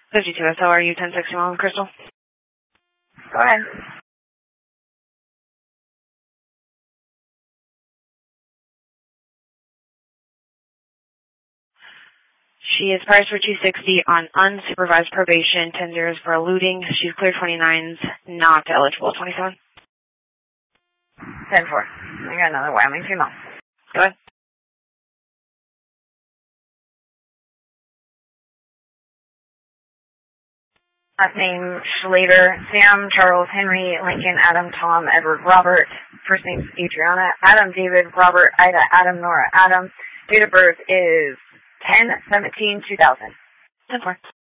52 SLRU 1061 Crystal. Go ahead. She is priced for 260 on unsupervised probation, 10 zeros for eluding. She's clear 29s, not eligible. 27. 10-4. I got another Wyoming female. Go ahead. Last name, Schlater, Sam, Charles, Henry, Lincoln, Adam, Tom, Edward, Robert. First name, Adriana, Adam, David, Robert, Ida, Adam, Nora, Adam. Date of birth is 10/17/2000. 10-4.